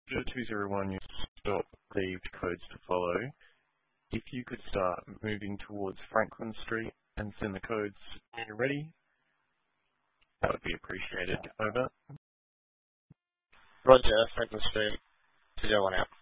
201, you stop received codes to follow. If you could start moving towards Franklin Street and send the codes when you're ready, that would be appreciated. Over. Roger, Franklin Street, 201 out.